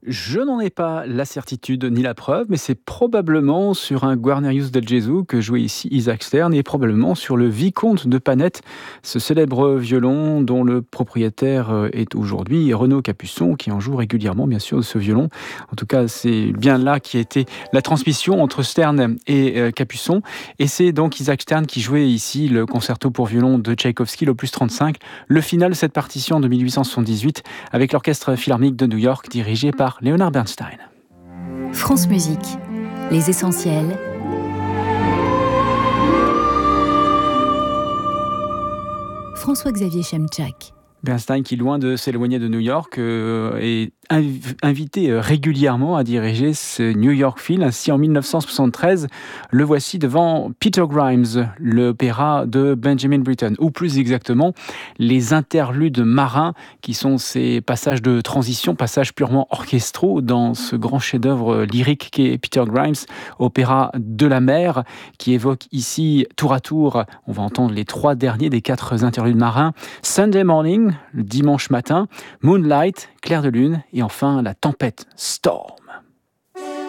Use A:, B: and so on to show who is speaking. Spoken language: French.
A: Je n'en ai pas la certitude ni la preuve, mais c'est probablement sur un Guarnerius del Gesù que jouait ici Isaac Stern et probablement sur le Vicomte de Panette, ce célèbre violon dont le propriétaire est aujourd'hui Renaud Capuçon, qui en joue régulièrement, bien sûr, de ce violon. En tout cas, c'est bien là qui a été la transmission entre Stern et Capuçon. Et c'est donc Isaac Stern qui jouait ici le concerto pour violon de Tchaïkovski, l'opus 35, le final de cette partition de 1878 avec l'Orchestre Philharmonique de New York dirigé par Leonard Bernstein.
B: France Musique, les essentiels. François-Xavier Chemchak.
A: Bernstein qui, loin de s'éloigner de New York, est invité régulièrement à diriger ce New York Phil. Ainsi, en 1973, le voici devant Peter Grimes, l'opéra de Benjamin Britten, ou plus exactement, les interludes marins, qui sont ces passages de transition, passages purement orchestraux dans ce grand chef-d'œuvre lyrique qu'est Peter Grimes, opéra de la mer, qui évoque ici, tour à tour, on va entendre les 3 derniers des 4 interludes marins, Sunday Morning, le dimanche matin, Moonlight, clair de lune, et enfin la tempête, Storm.